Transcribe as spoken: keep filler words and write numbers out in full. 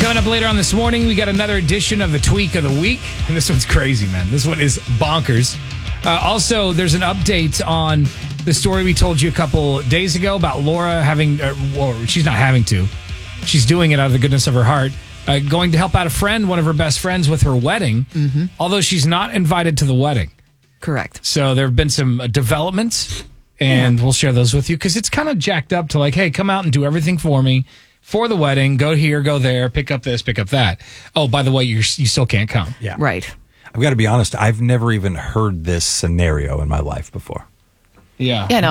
Coming up later on this morning, we got another edition of the Tweak of the Week. And this one's crazy, man. This one is bonkers. Uh, also, there's an update on the story we told you a couple days ago about Laura having, uh, well, she's not having to. She's doing it out of the goodness of her heart. Uh, going to help out a friend, one of her best friends, with her wedding, mm-hmm. although she's not invited to the wedding. Correct. So there have been some uh, developments, and yeah. we'll share those with you because it's kind of jacked up to like, hey, come out and do everything for me for the wedding. Go here, go there, pick up this, pick up that. Oh, by the way, you you still can't come. Yeah. Right. I've got to be honest. I've never even heard this scenario in my life before. Yeah. Yeah, no,